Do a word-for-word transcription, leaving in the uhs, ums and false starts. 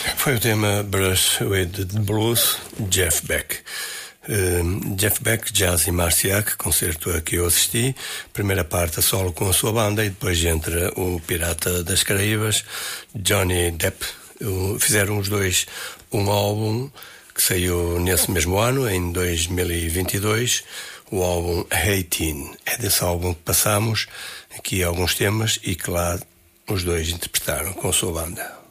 Foi o tema Brush with the Blues, Jeff Beck. Uh, Jeff Beck, Jazz e Marciac, concerto a que eu assisti, primeira parte a solo com a sua banda e depois entra o Pirata das Caraíbas, Johnny Depp. Uh, fizeram os dois um álbum que saiu nesse mesmo ano, em dois mil e vinte e dois, o álbum eighteen. É desse álbum que passamos aqui alguns temas e que lá os dois interpretaram com a sua banda.